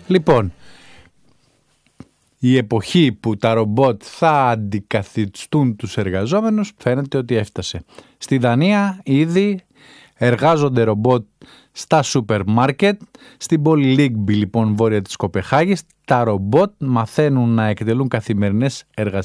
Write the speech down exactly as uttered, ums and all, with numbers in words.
Λοιπόν, η εποχή που τα ρομπότ θα αντικαθιστούν τους εργαζόμενους φαίνεται ότι έφτασε. Στη Δανία ήδη εργάζονται ρομπότ στα σούπερ μάρκετ. Στην πόλη Λίγκμπι, λοιπόν, βόρεια της Κοπεχάγης, τα ρομπότ μαθαίνουν να εκτελούν καθημερινές εργασίες